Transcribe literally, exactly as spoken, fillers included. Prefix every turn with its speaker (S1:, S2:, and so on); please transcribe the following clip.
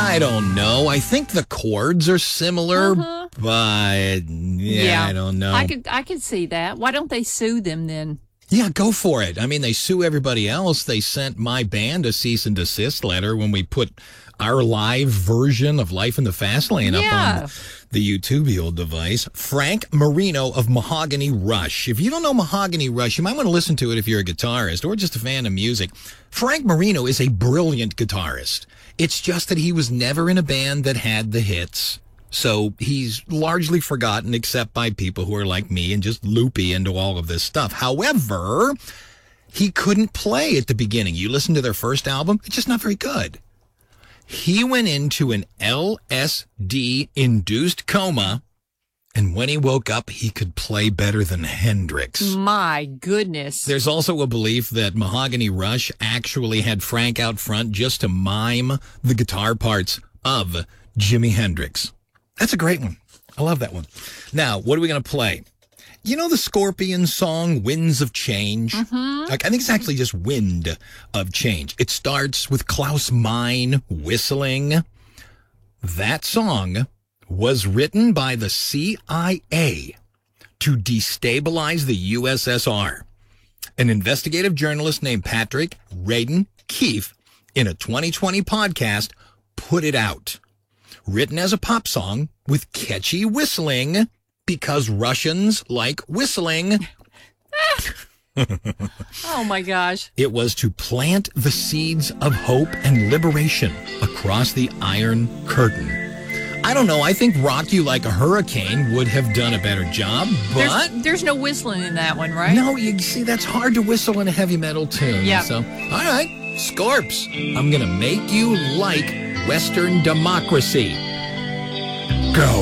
S1: I don't know. I think the chords are similar,
S2: Uh-huh.
S1: but yeah,
S2: Yeah.
S1: I don't know.
S2: I could I could see that. Why don't they sue them then?
S1: Yeah, go for it. I mean, they sue everybody else. They sent my band a cease and desist letter when we put our live version of Life in the Fast Lane
S2: Yeah.
S1: up on the YouTubeal device. Frank Marino of Mahogany Rush. If you don't know Mahogany Rush, you might want to listen to it if you're a guitarist or just a fan of music. Frank Marino is a brilliant guitarist. It's just that he was never in a band that had the hits. So he's largely forgotten except by people who are like me and just loopy into all of this stuff. However, he couldn't play at the beginning. You listen to their first album, it's just not very good. He went into an L S D-induced coma, and when he woke up, he could play better than Hendrix.
S2: My goodness.
S1: There's also a belief that Mahogany Rush actually had Frank out front just to mime the guitar parts of Jimi Hendrix. That's a great one. I love that one. Now, what are we going to play? You know the Scorpions song, Winds of Change? Mm-hmm. Like, I think it's actually just Wind of Change. It starts with Klaus Meine whistling. That song was written by the C I A to destabilize the U S S R. An investigative journalist named Patrick Radin Keefe, in a twenty twenty podcast, put it out. Written as a pop song with catchy whistling because Russians like whistling.
S2: Oh, my gosh.
S1: It was to plant the seeds of hope and liberation across the Iron Curtain. I don't know. I think Rock You Like a Hurricane would have done a better job, but...
S2: There's, there's no whistling in that one, right?
S1: No, you see, that's hard to whistle in a heavy metal tune.
S2: Yeah.
S1: So, all right, Scorps, I'm going to make you like Western democracy. Go.